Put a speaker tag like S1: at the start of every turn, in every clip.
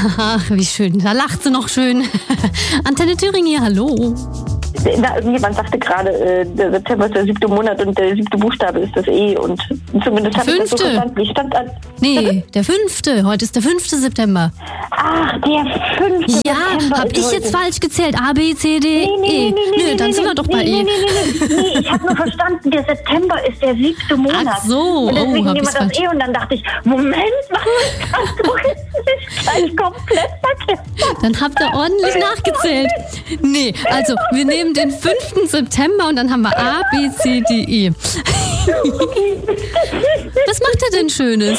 S1: Ach, wie schön. Da lacht sie noch schön. Antenne Thüringen hier, hallo.
S2: Irgendjemand sagte gerade, der September ist der 7. Monat und der 7. Buchstabe ist das E. Und zumindest habe ich das so verstanden. Ich stand an.
S1: Nee, der 5. Heute ist der 5. September.
S2: Ach, der 5.
S1: Ja,
S2: September.
S1: hab ich jetzt falsch gezählt? A, B, C, D, E. Nö, dann sind wir doch bei E.
S2: Nee, ich habe nur verstanden, der September ist der 7. Monat.
S1: Ach so.
S2: Und deswegen
S1: hab
S2: nehmen wir
S1: ich's
S2: das
S1: falsch.
S2: E und dann dachte ich, Moment, was ist gleich komplett verkehrt.
S1: Dann habt ihr ordentlich nachgezählt. Nee, also wir nehmen den 5. September und dann haben wir A, B, C, D, E. Was macht er denn Schönes?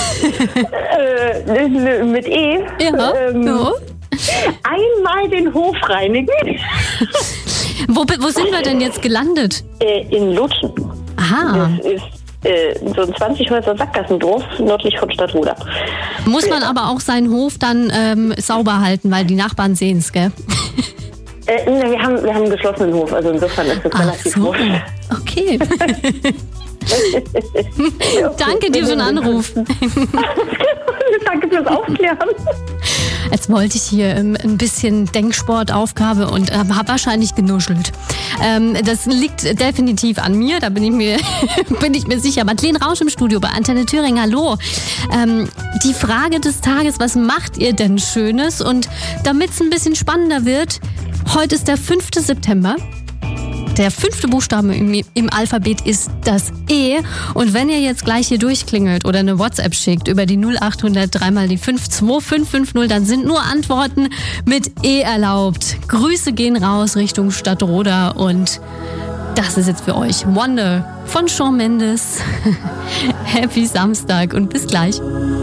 S2: Mit E.
S1: Ja.
S2: Einmal den Hof reinigen.
S1: Wo sind wir denn jetzt gelandet?
S2: In Lutschen.
S1: Aha.
S2: Das ist so ein 20 Häuser Sackgassendorf nördlich von Stadtroda.
S1: Muss man aber auch seinen Hof dann sauber halten, weil die Nachbarn sehen es, gell?
S2: Wir haben einen geschlossenen Hof, also insofern ist das relativ
S1: so.
S2: wurscht.
S1: Okay. Danke dir für den Anruf.
S2: Danke fürs Aufklären.
S1: Jetzt wollte ich hier ein bisschen Denksportaufgabe und habe wahrscheinlich genuschelt. Das liegt definitiv an mir, da bin ich mir sicher. Madeleine Rausch im Studio bei Antenne Thüringen, hallo. Die Frage des Tages, was macht ihr denn Schönes? Und damit es ein bisschen spannender wird, heute ist der 5. September. Der 5. Buchstabe im Alphabet ist das E. Und wenn ihr jetzt gleich hier durchklingelt oder eine WhatsApp schickt über die 0800 3 mal die 52550, dann sind nur Antworten mit E erlaubt. Grüße gehen raus Richtung Stadtroda und das ist jetzt für euch Wonder von Shawn Mendes. Happy Samstag und bis gleich.